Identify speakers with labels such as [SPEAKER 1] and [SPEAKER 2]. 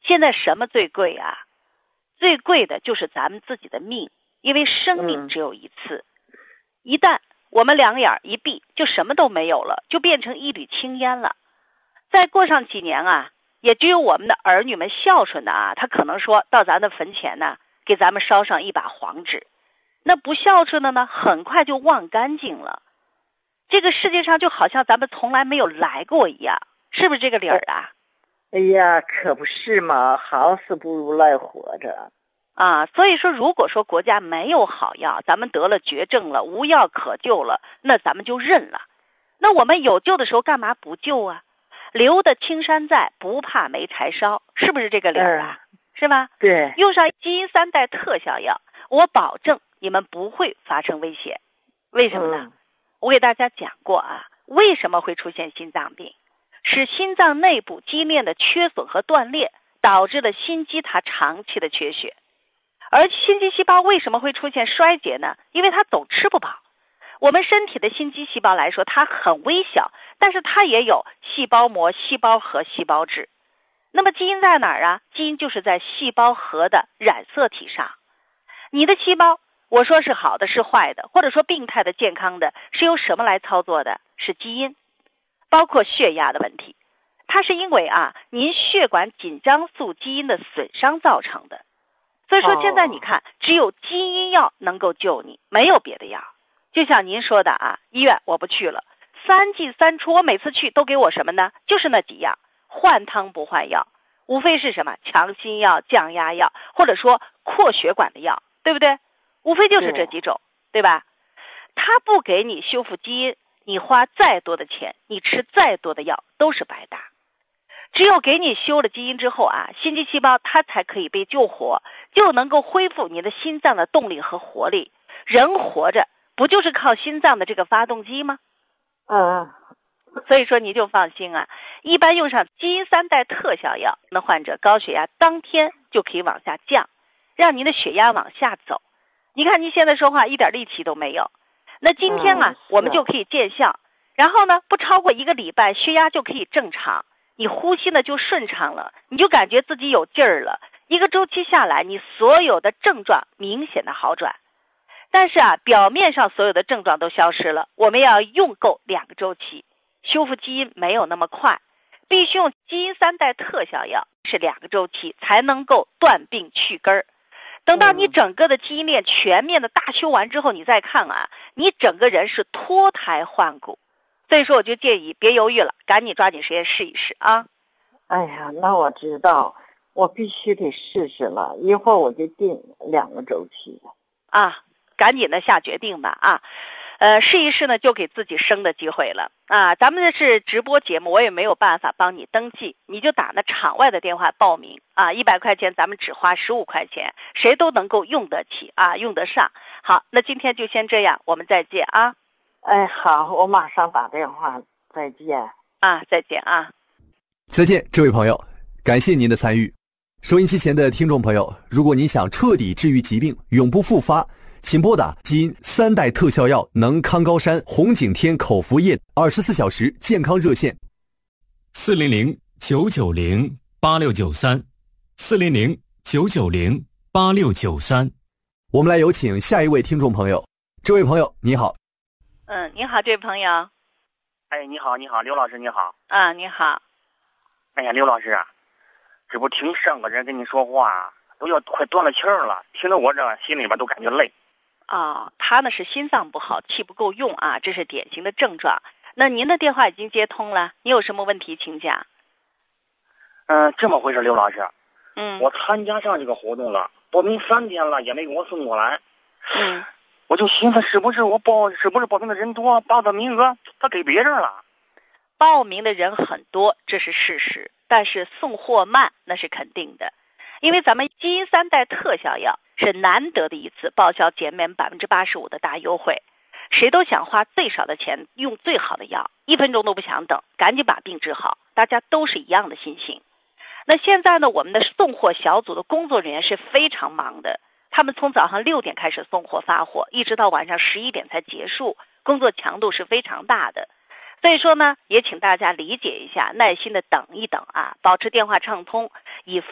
[SPEAKER 1] 现在什么最贵啊？最贵的就是咱们自己的命，因为生命只有一次，一旦我们两眼一闭，就什么都没有了，就变成一缕青烟了。再过上几年啊，也只有我们的儿女们孝顺的啊，他可能说到咱的坟前呢，给咱们烧上一把黄纸。那不孝顺的呢，很快就忘干净了。这个世界上就好像咱们从来没有来过一样，是不是这个理儿啊？
[SPEAKER 2] 哎呀，可不是嘛，好死不如赖活着
[SPEAKER 1] 啊。所以说，如果说国家没有好药，咱们得了绝症了，无药可救了，那咱们就认了。那我们有救的时候干嘛不救啊？留得青山在，不怕没柴烧，是不是这个理儿啊？是吧？
[SPEAKER 2] 对，
[SPEAKER 1] 用上基因3代特效药，我保证你们不会发生危险。为什么呢？我给大家讲过啊，为什么会出现心脏病？是心脏内部肌链的缺损和断裂，导致了心肌它长期的缺血。而心肌细胞为什么会出现衰竭呢？因为它总吃不饱。我们身体的心肌细胞来说，它很微小，但是它也有细胞膜、细胞核、细胞质。那么基因在哪儿啊？基因就是在细胞核的染色体上。你的细胞，我说是好的是坏的，或者说病态的健康的，是由什么来操作的？是基因。包括血压的问题，它是因为您血管紧张素基因的损伤造成的。所以说现在你看，只有基因药能够救你，没有别的药。就像您说的医院我不去了，3进3出，我每次去都给我什么呢？就是那几样，换汤不换药，无非是什么强心药、降压药，或者说扩血管的药，对不对？无非就是这几种，对吧？它不给你修复基因，你花再多的钱，你吃再多的药都是白搭。只有给你修了基因之后心肌细胞它才可以被救活，就能够恢复你的心脏的动力和活力。人活着不就是靠心脏的这个发动机吗？所以说你就放心一般用上基因3代特效药，那患者高血压当天就可以往下降，让您的血压往下走。你看您现在说话一点力气都没有，那今天我们就可以见效，然后呢不超过1个礼拜，血压就可以正常，你呼吸呢就顺畅了，你就感觉自己有劲儿了。1个周期下来，你所有的症状明显的好转。但是表面上所有的症状都消失了，我们要用够2个周期，修复基因没有那么快，必须用基因3代特效药，是2个周期才能够断病去根儿。等到你整个的基因链全面的大修完之后，你再看你整个人是脱胎换骨。所以说我就建议别犹豫了，赶紧抓紧时间试一试啊。
[SPEAKER 2] 哎呀，那我知道，我必须得试试了，一会儿我就定2个周期
[SPEAKER 1] 赶紧的下决定吧试一试呢，就给自己生的机会了咱们这是直播节目，我也没有办法帮你登记，你就打那场外的电话报名100块钱咱们只花15块钱，谁都能够用得起用得上。好，那今天就先这样，我们再见
[SPEAKER 2] 哎，好，我马上打电话，再见
[SPEAKER 1] 再见
[SPEAKER 3] 再见，这位朋友，感谢您的参与。收音机前的听众朋友，如果您想彻底治愈疾病，永不复发，请拨打基因3代特效药能康高山红景天口服液24小时健康热线
[SPEAKER 4] 400-990-8693，400-990-8693。
[SPEAKER 3] 我们来有请下一位听众朋友。这位朋友你好。
[SPEAKER 1] 你好，这位朋友。
[SPEAKER 5] 哎，你好，刘老师你好。
[SPEAKER 1] 你好。
[SPEAKER 5] 哎呀，刘老师这不听上个人跟你说话都要快断了气儿了，听得我这心里边都感觉累。
[SPEAKER 1] 他呢是心脏不好，气不够用这是典型的症状。那您的电话已经接通了，你有什么问题请讲。
[SPEAKER 5] 这么回事，刘老师。我参加上这个活动了，报名3天了，也没给我送过来。我就寻思是不是报名的人多，报的名额他给别人了。
[SPEAKER 1] 报名的人很多，这是事实，但是送货慢那是肯定的。因为咱们基因3代特效药是难得的一次报销减免85%的大优惠，谁都想花最少的钱用最好的药，1分钟都不想等，赶紧把病治好，大家都是一样的心情。那现在呢，我们的送货小组的工作人员是非常忙的，他们从早上6点开始送货发货，一直到晚上11点才结束，工作强度是非常大的。所以说呢，也请大家理解一下，耐心的等一等保持电话畅通，以